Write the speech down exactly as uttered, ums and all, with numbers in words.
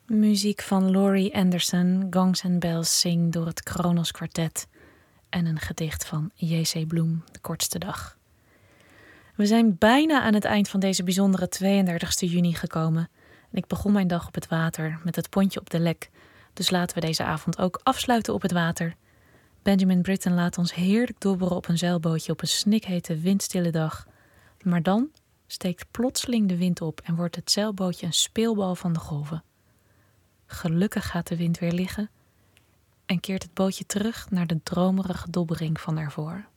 Muziek van Laurie Anderson, Gongs and Bells Sing door het Kronos Kwartet en een gedicht van J C Bloem, De Kortste Dag. We zijn bijna aan het eind van deze bijzondere tweeëndertigste juni gekomen en ik begon mijn dag op het water met het pontje op de Lek, dus laten we deze avond ook afsluiten op het water. Benjamin Britten laat ons heerlijk dobberen op een zeilbootje op een snikhete windstille dag, maar dan steekt plotseling de wind op en wordt het zeilbootje een speelbal van de golven. Gelukkig gaat de wind weer liggen en keert het bootje terug naar de dromerige dobbering van ervoor.